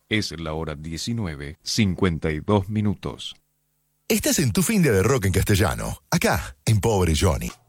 Es la hora 19:52. Estás en tu fin de rock en castellano, acá, en Pobre Johnny.